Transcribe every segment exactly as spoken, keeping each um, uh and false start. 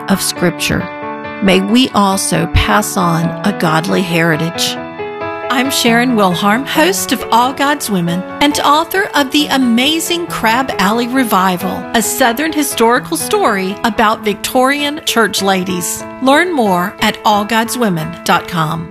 of Scripture. May we also pass on a godly heritage. I'm Sharon Wilharm, host of All God's Women and author of The Amazing Crab Alley Revival, a Southern historical story about Victorian church ladies. Learn more at all gods women dot com.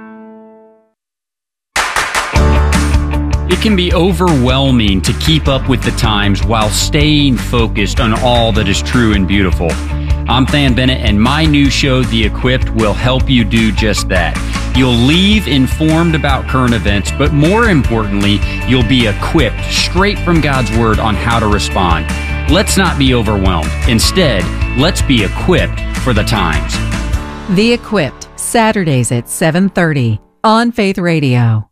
It can be overwhelming to keep up with the times while staying focused on all that is true and beautiful. I'm Than Bennett, and my new show, The Equipped, will help you do just that. You'll leave informed about current events, but more importantly, you'll be equipped straight from God's Word on how to respond. Let's not be overwhelmed. Instead, let's be equipped for the times. The Equipped, Saturdays at seven thirty on Faith Radio.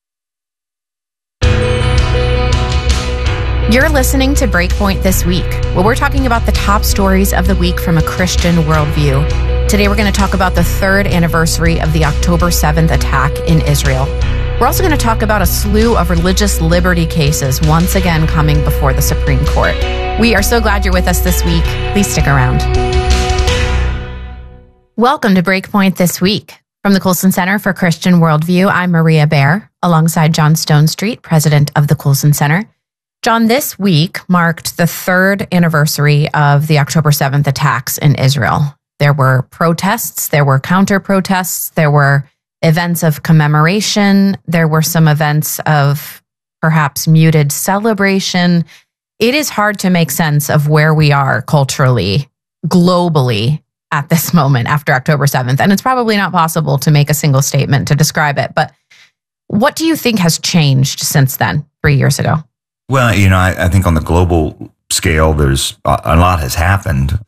You're listening to Breakpoint This Week, where we're talking about the top stories of the week from a Christian worldview. Today we're going to talk about the third anniversary of the October seventh attack in Israel. We're also going to talk about a slew of religious liberty cases once again coming before the Supreme Court. We are so glad you're with us this week. Please stick around. Welcome to Breakpoint This Week. From the Coulson Center for Christian Worldview, I'm Maria Baer, alongside John Stonestreet, president of the Coulson Center. John, this week marked the third anniversary of the October seventh attacks in Israel. There were protests, there were counter-protests, there were events of commemoration, there were some events of perhaps muted celebration. It is hard to make sense of where we are culturally, globally, at this moment after October seventh. And it's probably not possible to make a single statement to describe it. But what do you think has changed since then, three years ago? Well, you know, I, I think on the global scale, there's a, a lot has happened,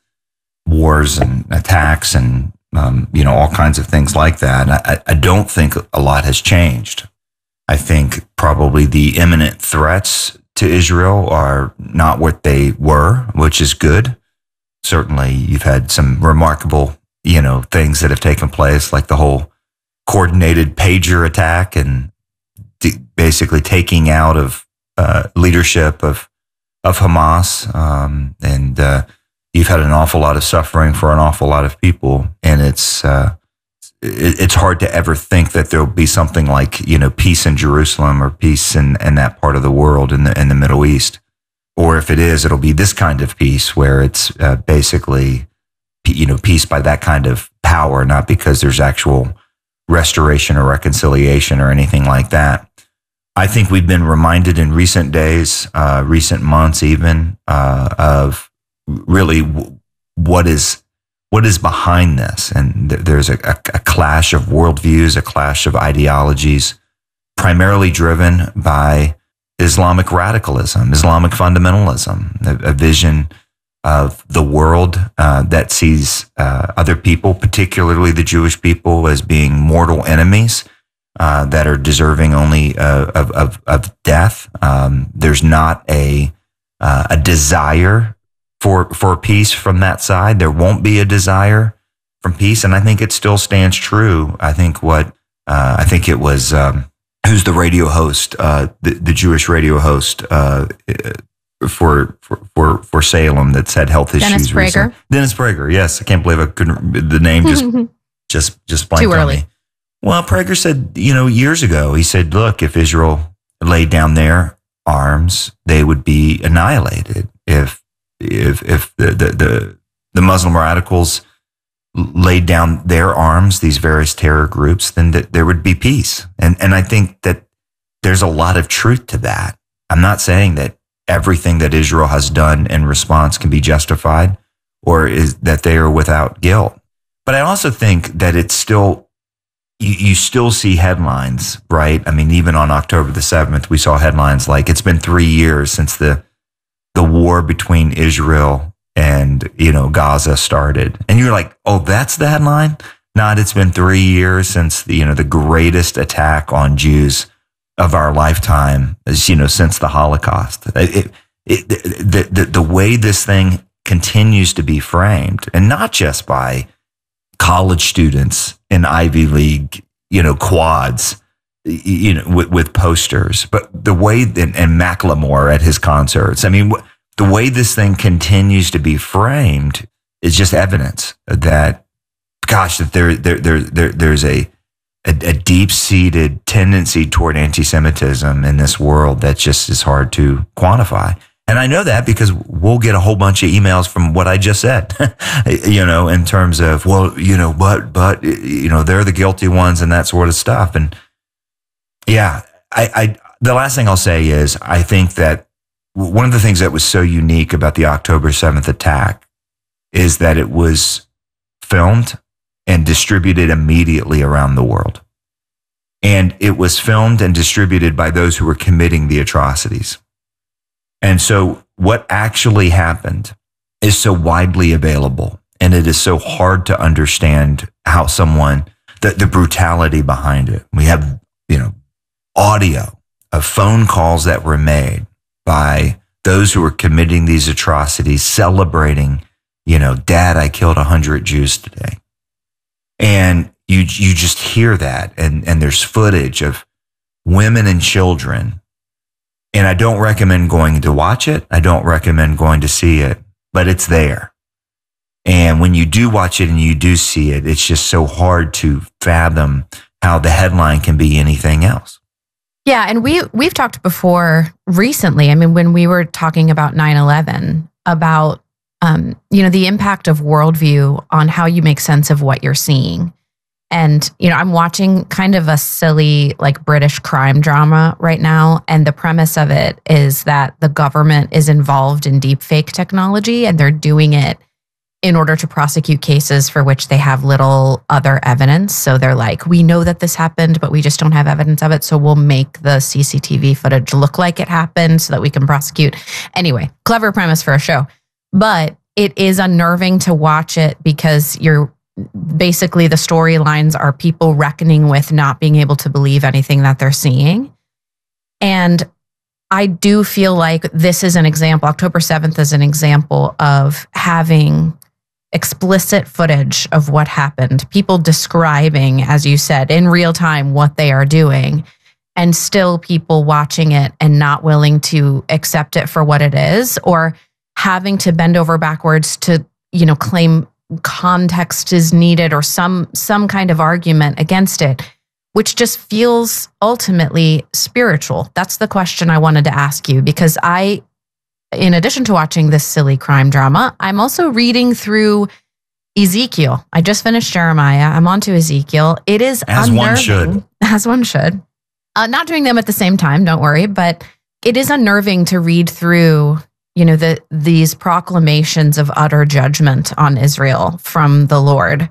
wars and attacks and, um, you know, all kinds of things like that. I, I don't think a lot has changed. I think probably the imminent threats to Israel are not what they were, which is good. Certainly, you've had some remarkable, you know, things that have taken place, like the whole coordinated pager attack and d- basically taking out of Uh, leadership of of Hamas, um, and uh, you've had an awful lot of suffering for an awful lot of people, and it's uh, it, it's hard to ever think that there'll be something like, you know, peace in Jerusalem or peace in, in that part of the world in the in the Middle East, or if it is, it'll be this kind of peace where it's uh, basically, you know, peace by that kind of power, not because there's actual restoration or reconciliation or anything like that. I think we've been reminded in recent days, uh, recent months even, uh, of really w- what is what is behind this. And th- there's a, a, a clash of worldviews, a clash of ideologies, primarily driven by Islamic radicalism, Islamic fundamentalism, a, a vision of the world uh, that sees uh, other people, particularly the Jewish people, as being mortal enemies. Uh, that are deserving only uh, of, of of death. Um, there's not a uh, a desire for for peace from that side. There won't be a desire from peace, and I think it still stands true. I think what uh, I think it was um, who's the radio host, uh, the, the Jewish radio host uh, for for for for Salem that said health issues. Dennis Prager. Recently. Dennis Prager. Yes, I can't believe I couldn't. The name just just just blanked Too early. on me. Well, Prager said, you know, years ago, he said, look, if Israel laid down their arms, they would be annihilated. If if if the the, the, the Muslim radicals laid down their arms, these various terror groups, then th- there would be peace. And and I think that there's a lot of truth to that. I'm not saying that everything that Israel has done in response can be justified or is that they are without guilt. But I also think that it's still You, you still see headlines, right? I mean, even on October the seventh, we saw headlines like, it's been three years since the the war between Israel and, you know, Gaza started. And you're like, oh, that's the headline? Not, it's been three years since the, you know, the greatest attack on Jews of our lifetime, is, you know, since the Holocaust. It, it, the, the, the way this thing continues to be framed, and not just by college students in Ivy League, you know, quads, you know, with, with posters, but the way that, and Macklemore at his concerts, I mean, the way this thing continues to be framed is just evidence that, gosh, that there, there, there, there there's a, a, a deep-seated tendency toward anti-Semitism in this world that just is hard to quantify. And I know that because we'll get a whole bunch of emails from what I just said, you know, in terms of, well, you know, but, but, you know, they're the guilty ones and that sort of stuff. And yeah, I, I, the last thing I'll say is I think that one of the things that was so unique about the October seventh attack is that it was filmed and distributed immediately around the world. And it was filmed and distributed by those who were committing the atrocities. And so what actually happened is so widely available, and it is so hard to understand how someone, the, the brutality behind it. We have, you know, audio of phone calls that were made by those who were committing these atrocities, celebrating, you know, Dad, I killed a hundred Jews today. And you, you just hear that. And, and there's footage of women and children. And I don't recommend going to watch it. I don't recommend going to see it, but it's there. And when you do watch it and you do see it, it's just so hard to fathom how the headline can be anything else. Yeah, and we, we've talked before recently, I mean, when we were talking about nine eleven, about, um, you know, the impact of worldview on how you make sense of what you're seeing. And, you know, I'm watching kind of a silly, like, British crime drama right now. And the premise of it is that the government is involved in deepfake technology, and they're doing it in order to prosecute cases for which they have little other evidence. So they're like, we know that this happened, but we just don't have evidence of it. So we'll make the C C T V footage look like it happened so that we can prosecute. Anyway, clever premise for a show. But it is unnerving to watch it because you're basically, the storylines are people reckoning with not being able to believe anything that they're seeing. And I do feel like this is an example, October seventh is an example of having explicit footage of what happened, people describing, as you said, in real time what they are doing, and still people watching it and not willing to accept it for what it is, or having to bend over backwards to, you know, claim context is needed or some some kind of argument against it, which just feels ultimately spiritual. That's the question I wanted to ask you, because I, in addition to watching this silly crime drama, I'm also reading through Ezekiel. I just finished Jeremiah. I'm on to Ezekiel. It is as unnerving, one should. As one should. Uh, not doing them at the same time, don't worry, but it is unnerving to read through, you know, the these proclamations of utter judgment on Israel from the Lord,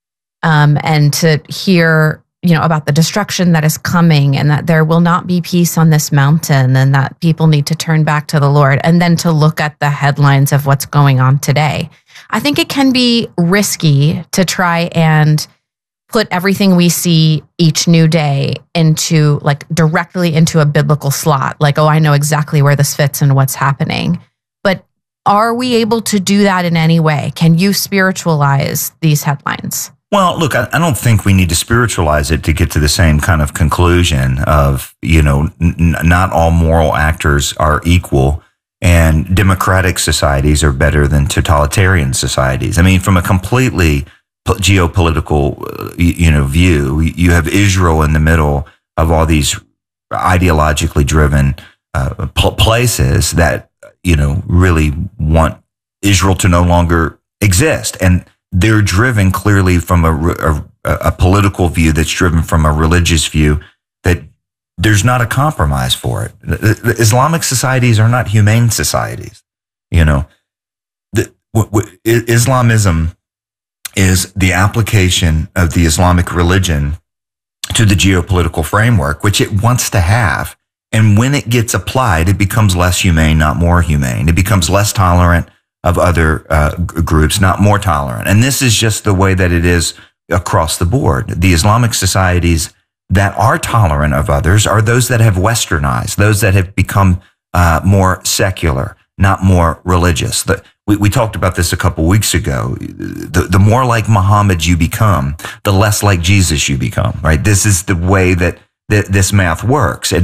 um, and to hear, you know, about the destruction that is coming, and that there will not be peace on this mountain, and that people need to turn back to the Lord, and then to look at the headlines of what's going on today. I think it can be risky to try and put everything we see each new day into, like, directly into a biblical slot. Like, oh, I know exactly where this fits and what's happening. But are we able to do that in any way? Can you spiritualize these headlines? Well, look, I, I don't think we need to spiritualize it to get to the same kind of conclusion of, you know, n- not all moral actors are equal, and democratic societies are better than totalitarian societies. I mean, from a completely geopolitical, you know, view, you have Israel in the middle of all these ideologically driven uh, places that, you know, really want Israel to no longer exist. And they're driven clearly from a, a, a political view that's driven from a religious view, that there's not a compromise for it. The Islamic societies are not humane societies. You know, the, w- w- Islamism is the application of the Islamic religion to the geopolitical framework, which it wants to have. And when it gets applied, it becomes less humane, not more humane. It becomes less tolerant of other uh, g- groups, not more tolerant. And this is just the way that it is across the board. The Islamic societies that are tolerant of others are those that have westernized, those that have become uh, more secular, not more religious. The, we, we talked about this a couple weeks ago. The, the more like Muhammad you become, the less like Jesus you become, right? This is the way that, that this math works. And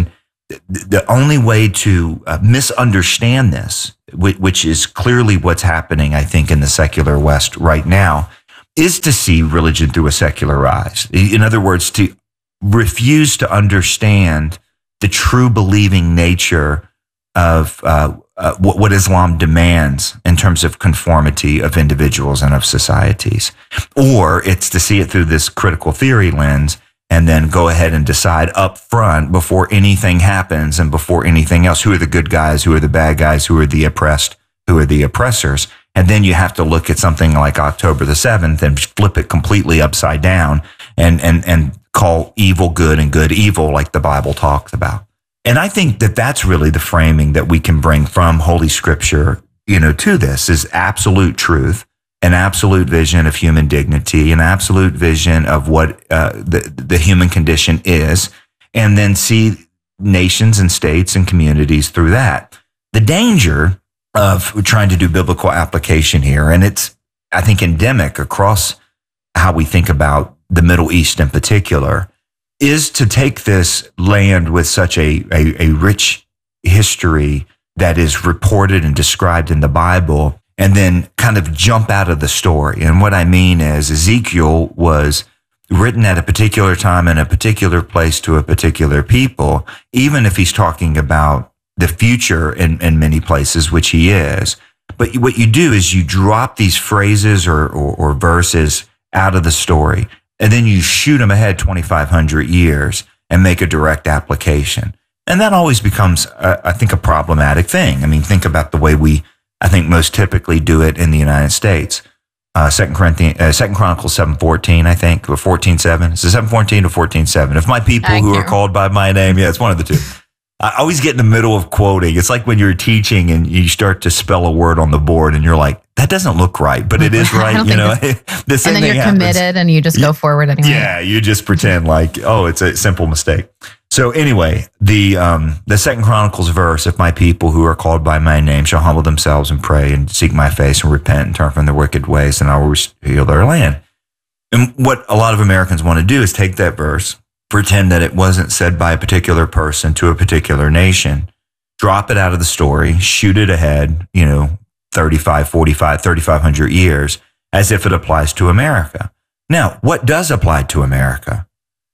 the only way to uh, misunderstand this, which is clearly what's happening, I think, in the secular West right now, is to see religion through a secular eyes. In other words, to refuse to understand the true believing nature of uh, uh, what, what Islam demands in terms of conformity of individuals and of societies. Or it's to see it through this critical theory lens and then go ahead and decide up front before anything happens and before anything else, who are the good guys, who are the bad guys, who are the oppressed, who are the oppressors. And then you have to look at something like October the seventh and flip it completely upside down and, and, and call evil good and good evil, like the Bible talks about. And I think that that's really the framing that we can bring from Holy Scripture, you know, to this is absolute truth, an absolute vision of human dignity, an absolute vision of what uh, the, the human condition is, and then see nations and states and communities through that. The danger of trying to do biblical application here, and it's, I think, endemic across how we think about the Middle East in particular, is to take this land with such a, a, a rich history that is reported and described in the Bible, and then kind of jump out of the story. And what I mean is Ezekiel was written at a particular time in a particular place to a particular people, even if he's talking about the future in, in many places, which he is. But what you do is you drop these phrases or, or, or verses out of the story, and then you shoot them ahead twenty-five hundred years and make a direct application. And that always becomes, uh, I think, a problematic thing. I mean, think about the way we, I think, most typically do it in the United States. Uh, Second Corinthians, uh, Second Chronicles seven fourteen, I think, or fourteen seven. Is it seven fourteen or fourteen seven? If my people who are called by my name, yeah, it's one of the two. I always get in the middle of quoting. It's like when you're teaching and you start to spell a word on the board and you're like, that doesn't look right, but it is right. You know, the same and then thing you're happens. Committed and you just go forward anyway. Yeah, you just pretend like, oh, it's a simple mistake. So anyway, the um, the Second Chronicles verse, if my people who are called by my name shall humble themselves and pray and seek my face and repent and turn from their wicked ways, then I will heal their land. And what a lot of Americans want to do is take that verse, pretend that it wasn't said by a particular person to a particular nation, drop it out of the story, shoot it ahead, you know, thirty-five, forty-five, thirty-five hundred years, as if it applies to America. Now, what does apply to America?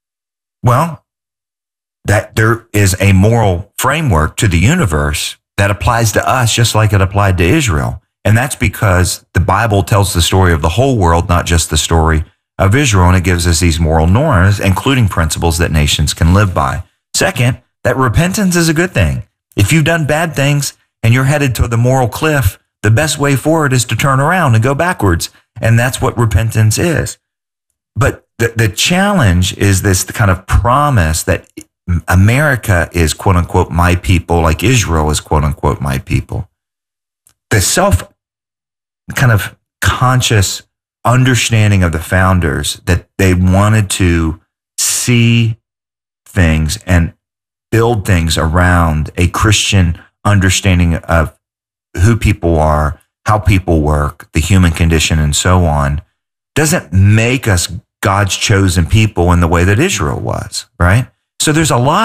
Well, that there is a moral framework to the universe that applies to us just like it applied to Israel. And that's because the Bible tells the story of the whole world, not just the story of Israel, and it gives us these moral norms, including principles that nations can live by. Second, that repentance is a good thing. If you've done bad things and you're headed to the moral cliff, the best way forward is to turn around and go backwards. And that's what repentance is. But the, the challenge is this kind of promise that America is, quote unquote, my people, like Israel is, quote unquote, my people. The self kind of conscious understanding of the founders that they wanted to see things and build things around a Christian understanding of who people are, how people work, the human condition, and so on, doesn't make us God's chosen people in the way that Israel was, right? So there's a lot